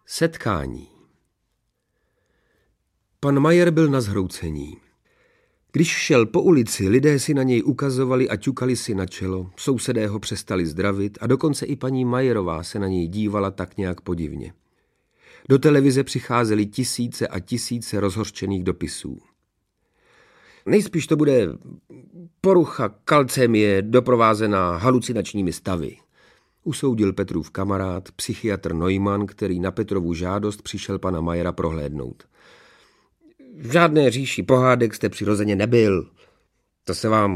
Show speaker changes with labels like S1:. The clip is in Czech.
S1: Setkání. Pan Majer byl na zhroucení. Když šel po ulici, lidé si na něj ukazovali a ťukali si na čelo, sousedé ho přestali zdravit a dokonce i paní Majerová se na něj dívala tak nějak podivně. Do televize přicházely tisíce a tisíce rozhořčených dopisů. Nejspíš to bude porucha kalcémie doprovázená halucinačními stavy, usoudil Petrův kamarád, psychiatr Neumann, který na Petrovu žádost přišel pana Majera prohlédnout. V žádné říši pohádek jste přirozeně nebyl. To se vám